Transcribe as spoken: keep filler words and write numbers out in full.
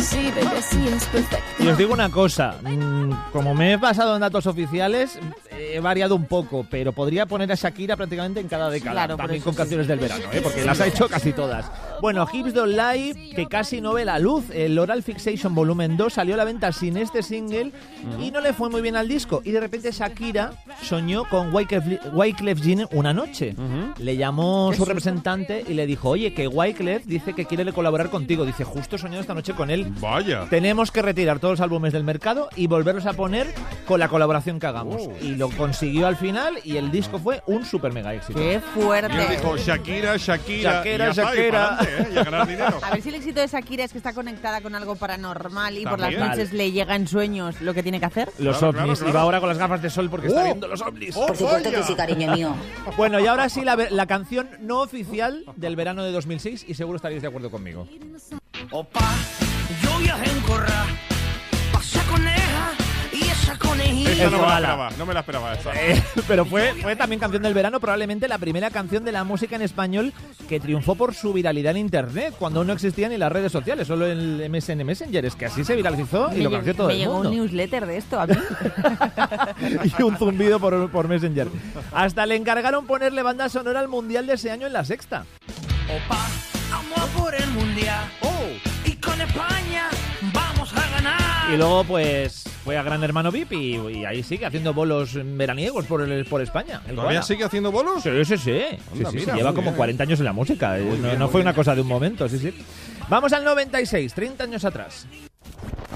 Sí, baby, así es perfecto. Y os digo una cosa, mmm, como me he basado en datos oficiales, he variado un poco, pero podría poner a Shakira prácticamente en cada década, Claro, también con sí, canciones sí. del verano, ¿eh? Porque las ha hecho casi todas. Bueno, Hips Don't Lie, que casi no ve la luz. El Oral Fixation Volumen dos salió a la venta sin este single y no le fue muy bien al disco. Y de repente Shakira soñó con Wyclef, Wyclef Jean una noche. Uh-huh. Le llamó su representante y le dijo, oye, que Wyclef dice que quiere colaborar contigo. Dice, justo he soñado esta noche con él. Vaya. Tenemos que retirar todos los álbumes del mercado y volverlos a poner con la colaboración que hagamos. Oh. Y lo consiguió al final y el disco fue un super mega éxito. ¡Qué fuerte! Y él dijo, Shakira, Shakira, Shakira, y ya está, y Shakira. pa'lante, ¿eh? Y a ganar dinero. A ver si el éxito de Shakira es que está conectada con algo paranormal y por las También. noches le llega en sueños lo que tiene que hacer. Los Claro, ovnis. claro, claro. Y va ahora con las gafas de sol porque Oh. está viendo los ovnis. Oh, Por supuesto vaya. que sí, cariño mío. Bueno, y ahora sí la, ve- la canción no oficial del verano de dos mil seis y seguro estaréis de acuerdo conmigo. Opa, yo viajé en corra, pasé coneja y esa conejita. Esta no me la Ala. esperaba, no me la esperaba esta. Eh, pero fue, fue también canción del verano, probablemente la primera canción de la música en español que triunfó por su viralidad en internet, cuando aún no existían ni las redes sociales, solo el M S N Messenger. Es que así se viralizó y me lo llegó- conoció todo me el llegó mundo. un newsletter de esto a mí. Y un zumbido por, por Messenger. Hasta le encargaron ponerle banda sonora al Mundial de ese año en La Sexta. Opa, vamos a por el mundial. Y con España vamos a ganar. Y luego, pues, fue a Gran Hermano V I P y, y ahí sigue haciendo bolos veraniegos por, el, por España. el ¿Todavía Koala. sigue haciendo bolos? Sí, sí, sí. Anda, Sí, sí, mira, lleva muy como bien. cuarenta años en la música. eh, Muy no bien, no muy fue bien. una cosa de un momento, sí, sí. Vamos al noventa y seis, treinta años atrás.